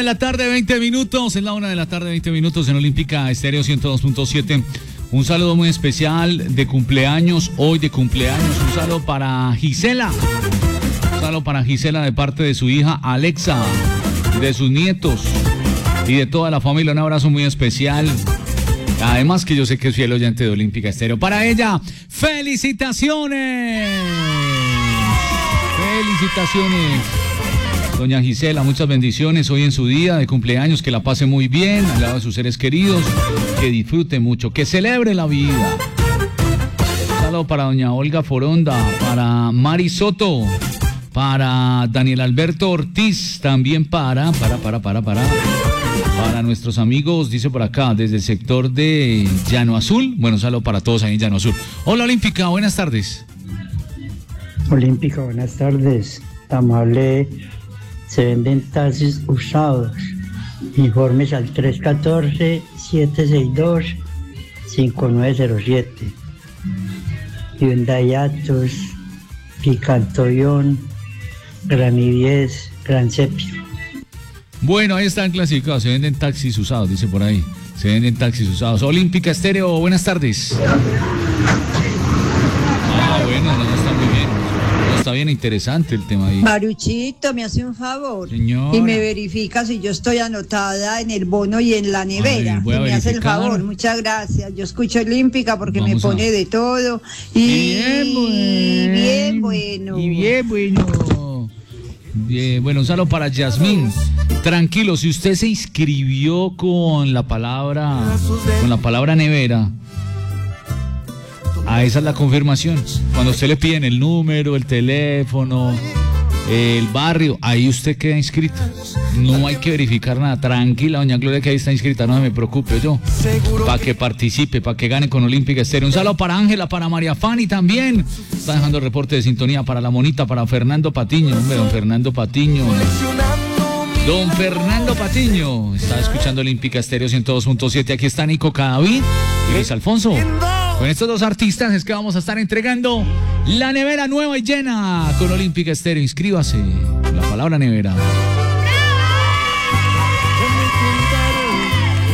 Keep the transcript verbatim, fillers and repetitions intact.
la tarde, veinte minutos. Es la una de la tarde, veinte minutos en Olímpica Estéreo ciento dos punto siete. Un saludo muy especial de cumpleaños, hoy de cumpleaños. Un saludo para Gisela. Un saludo para Gisela de parte de su hija Alexa, de sus nietos y de toda la familia. Un abrazo muy especial. Además que yo sé que es fiel oyente de Olímpica Estéreo. Para ella, ¡felicitaciones! ¡Felicitaciones! Doña Gisela, muchas bendiciones hoy en su día de cumpleaños, que la pase muy bien al lado de sus seres queridos, que disfrute mucho, que celebre la vida. Un saludo para doña Olga Foronda, para Mari Soto, para Daniel Alberto Ortiz, también para, para, para, para, para, para nuestros amigos, dice por acá, desde el sector de Llano Azul. Bueno, un saludo para todos ahí en Llano Azul. Hola Olímpica, buenas tardes. Olímpica, buenas tardes. Amable. Se venden taxis usados. Informes al tres uno cuatro, siete seis dos, cinco nueve cero siete. Hyundai Atos, Picantoyón, Gran I diez, Gran Sepio. Bueno, ahí están clasificados. Se venden taxis usados, dice por ahí. Se venden taxis usados. Olímpica Estéreo, buenas tardes. Ah, bueno, no, no está muy bien. Está bien interesante el tema ahí. Maruchito, me hace un favor. Señora. Y me verifica si yo estoy anotada en el bono y en la nevera. Ay, voy a y me hace el verificar. favor, muchas gracias. Yo escucho Olímpica porque Vamos me pone a... de todo. Y bien, bueno. bien bueno. Y bien bueno. Bien, bueno, un saludo para Yasmín. Tranquilo, si usted se inscribió con la palabra, con la palabra nevera, a esa es la confirmación. Cuando usted le piden el número, el teléfono, el barrio, ahí usted queda inscrito. No hay que verificar nada. Tranquila, doña Gloria, que ahí está inscrita, no se me preocupe yo. Para que participe, para que gane con Olímpica Estéreo. Un saludo para Ángela, para María Fanny también. Está dejando el reporte de sintonía para la monita, para Fernando Patiño. Hombre, don Fernando Patiño. Don Fernando Patiño. Está escuchando Olímpica Estéreo ciento dos punto siete. Aquí está Nico Cadavid y Luis Alfonso. Con estos dos artistas es que vamos a estar entregando la nevera nueva y llena con Olímpica Estéreo. Inscríbase. La palabra nevera.